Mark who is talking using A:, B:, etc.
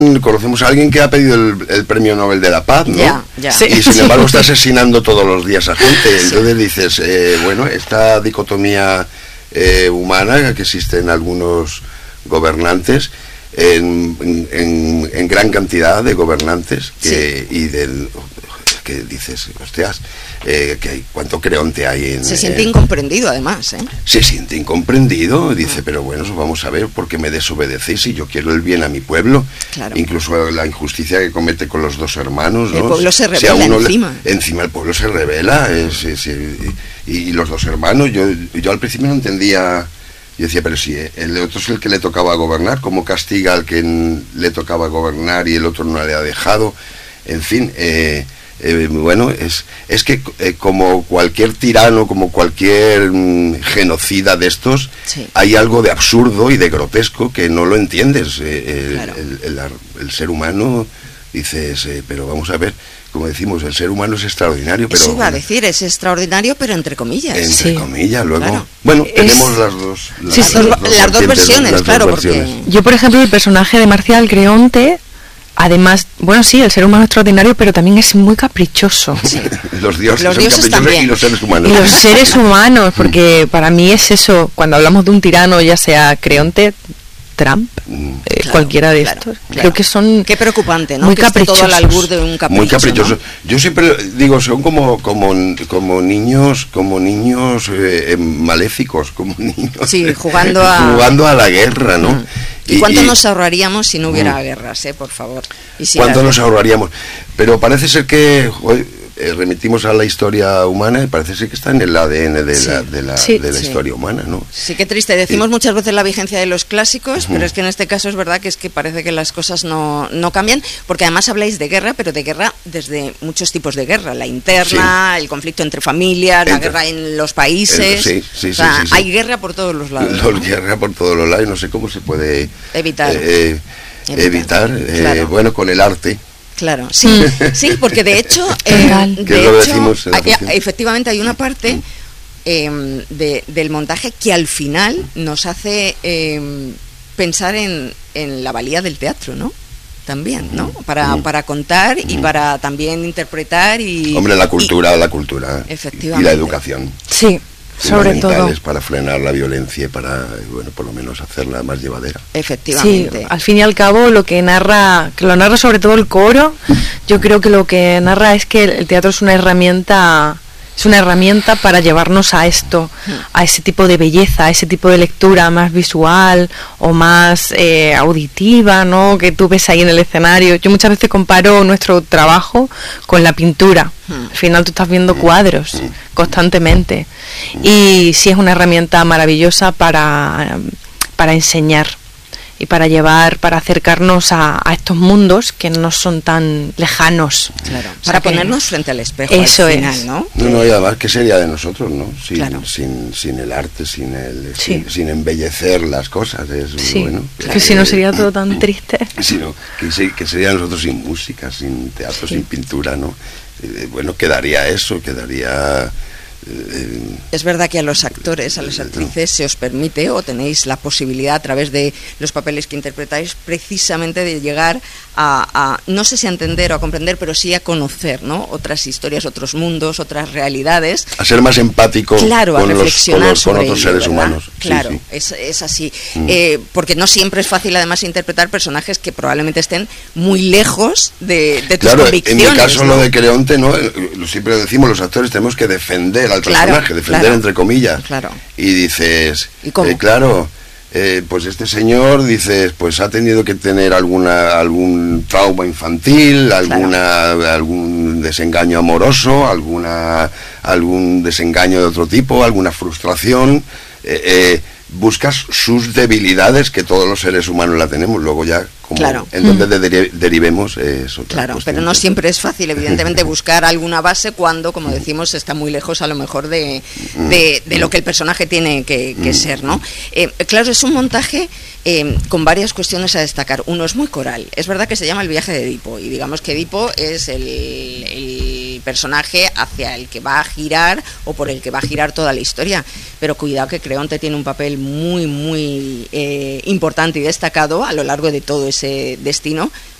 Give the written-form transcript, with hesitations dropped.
A: conocemos a alguien que ha pedido el premio Nobel de la Paz, ¿no?
B: Ya.
C: Sí.
A: Y sin embargo está asesinando todos los días a gente. Entonces dices, bueno, esta dicotomía humana que existe en algunos gobernantes, en gran cantidad de gobernantes, que dices, hostias, cuánto creonte hay en...
B: Se siente incomprendido, además, ¿eh?
A: Se siente incomprendido, dice, pero bueno, vamos a ver por qué me desobedecéis si yo quiero el bien a mi pueblo.
B: Claro.
A: Incluso la injusticia que comete con los dos hermanos, ¿no?
B: El pueblo se rebela encima.
A: Encima el pueblo se rebela, y los dos hermanos, yo al principio no entendía. Yo decía, pero si el otro es el que le tocaba gobernar, ¿cómo castiga al que le tocaba gobernar y el otro no le ha dejado? En fin, bueno, es que como cualquier tirano, como cualquier genocida de estos, hay algo de absurdo y de grotesco que no lo entiendes.
B: Claro.
A: El ser humano, dices, pero vamos a ver, como decimos, el ser humano es extraordinario, pero...
B: Eso iba a decir, es extraordinario, pero entre comillas.
A: Entre comillas, luego...
B: Claro.
A: Bueno, tenemos las dos...
B: Las dos versiones, claro, porque...
C: Yo, por ejemplo, el personaje de Marcial Creonte, además, bueno, sí, el ser humano es extraordinario, pero también es muy caprichoso.
B: Sí.
A: Los dioses son
B: dioses
A: caprichosos
B: también.
A: y los seres humanos.
C: Y los seres humanos, porque para mí es eso, cuando hablamos de un tirano, ya sea Creonte, Trump,
B: Claro,
C: cualquiera de
B: claro,
C: estos,
B: claro.
C: creo que son
B: Qué preocupante, ¿no?
C: muy
B: Que esté todo al
C: caprichosos.
B: albur de un capricho,
A: Muy caprichosos.
B: ¿no?
A: Yo siempre digo, son como niños maléficos, como niños
B: Sí, jugando a
A: la guerra, ¿no?
B: ¿Y cuánto nos ahorraríamos si no hubiera guerras, por favor? ¿Y si
A: ¿Cuánto
B: las
A: nos ahorraríamos? Pero parece ser que remitimos a la historia humana y parece ser que está en el ADN de la historia humana, ¿no?
B: Sí, qué triste. Decimos muchas veces la vigencia de los clásicos, pero es que en este caso es verdad que parece que las cosas no cambian, porque además habláis de guerra, pero de guerra desde muchos tipos de guerra, la interna, el conflicto entre familias, la guerra en los países. Hay guerra por todos los lados.
A: Guerra por todos los lados, no sé cómo se puede
B: evitar.
A: Claro. Bueno, con el arte.
B: Claro, sí, porque de hecho, efectivamente hay una parte del montaje que al final nos hace pensar en la valía del teatro, ¿no? También, ¿no? Para contar y para también interpretar y...
A: Hombre, la cultura,
B: efectivamente.
A: Y la educación.
C: Sí. Sobre todo
A: para frenar la violencia y para, bueno, por lo menos hacerla más llevadera.
B: Efectivamente.
C: Sí, al fin y al cabo lo narra sobre todo el coro, yo creo que lo que narra es que el teatro es una herramienta para llevarnos a esto, a ese tipo de belleza, a ese tipo de lectura más visual o más auditiva, ¿no? Que tú ves ahí en el escenario. Yo muchas veces comparo nuestro trabajo con la pintura. Al final tú estás viendo cuadros constantemente. Y sí es una herramienta maravillosa para enseñar y para acercarnos a estos mundos que no son tan lejanos.
B: Claro, para ponernos frente al espejo.
C: Eso
B: al final,
C: es.
B: ¿no?
A: No, y además, ¿qué sería de nosotros, no?
B: Claro.
A: Sin el arte, sin embellecer las cosas. Bueno,
C: que si no sería todo tan triste.
A: ¿Qué sería de nosotros sin música, sin teatro, sin pintura, no? Bueno, quedaría eso,
B: Es verdad que a los actores, a las actrices se os permite o tenéis la posibilidad a través de los papeles que interpretáis precisamente de llegar a no sé si a entender o a comprender, pero sí a conocer, ¿no? Otras historias, otros mundos, otras realidades.
A: A ser más empático
B: a reflexionar
A: con otros seres humanos.
B: Claro, sí. Es así. Porque no siempre es fácil además interpretar personajes que probablemente estén muy lejos de tus convicciones.
A: En mi caso,
B: ¿no?
A: lo de Creonte, ¿no? Siempre decimos, los actores tenemos que defender al personaje, defender entre comillas.
B: Claro.
A: Y dices,
B: ¿y cómo?
A: Pues este señor, dices, pues ha tenido que tener algún trauma infantil, algún desengaño amoroso, algún desengaño de otro tipo, alguna frustración. Buscas sus debilidades, que todos los seres humanos la tenemos, luego ya en donde derivemos eso.
B: Claro, pero no siempre es fácil, evidentemente, buscar alguna base cuando, como decimos, está muy lejos a lo mejor de lo que el personaje tiene que ser, ¿no? Claro, es un montaje con varias cuestiones a destacar. Uno es muy coral, es verdad que se llama El viaje de Edipo, y digamos que Edipo es el personaje hacia el que va a girar o por el que va a girar toda la historia. Pero cuidado que Creonte tiene un papel muy, muy importante y destacado a lo largo de todo ese destino,